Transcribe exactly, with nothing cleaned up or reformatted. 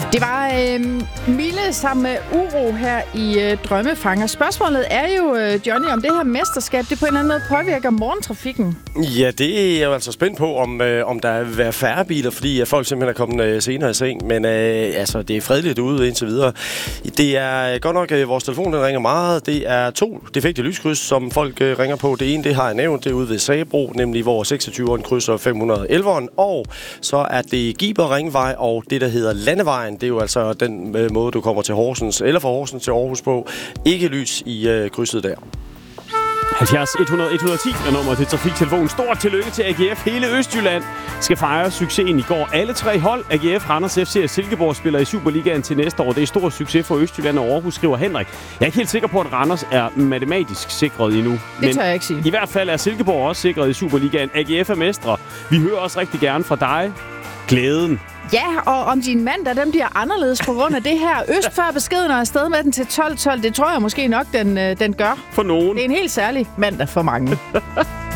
Det var øh, Mille sammen med Uro her i øh, Drømmefanger. Spørgsmålet er jo, øh, Johnny, om det her mesterskab, det på en eller anden måde påvirker morgentrafikken. Ja, det er jeg jo altså spændt på, om, øh, om der vil være færre biler, fordi folk simpelthen er kommet øh, senere i seng. Men øh, altså, det er fredeligt ude indtil videre. Det er godt nok, øh, vores telefon den ringer meget. Det er to defekte lyskryds, som folk øh, ringer på. Det ene, det har jeg nævnt, det er ude ved Sagebro, nemlig hvor seksogtyveren krydser fem hundrede og elleveren. Og så er det Giber Ringvej og det, der hedder Landevejen. Det er jo altså den øh, måde, du kommer til Horsens, eller fra Horsens til Aarhus på. Ikke lys i øh, krydset der. halvfjerds hundrede et hundrede og ti er nummer til trafiktelefonen. Stort tillykke til A G F. Hele Østjylland skal fejre succesen i går. Alle tre hold, A G F, Randers F C og Silkeborg, spiller i Superligaen til næste år. Det er stor succes for Østjylland og Aarhus, skriver Henrik. Jeg er ikke helt sikker på, at Randers er matematisk sikret endnu. Det tør jeg ikke sige. I hvert fald er Silkeborg også sikret i Superligaen. A G F er mestre. Vi hører også rigtig gerne fra dig. Glæden. Ja, og om din mandag, den bliver anderledes på grund af det her. Øst før beskeden og afsted med den til tolv tolv. Det tror jeg måske nok, den, den gør. For nogen. Det er en helt særlig mandag for mange.